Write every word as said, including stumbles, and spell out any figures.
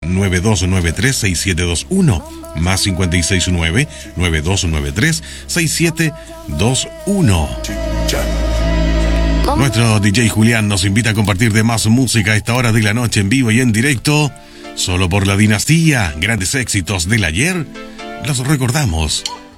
nueve dos nueve tres, seis siete dos uno, más cincuenta y seis nueve, nueve dos nueve tres, seis siete dos uno. Nuestro D J Julián nos invita a compartir de más música a esta hora de la noche en vivo y en directo, solo por la Dinastía. Grandes éxitos del ayer los recordamos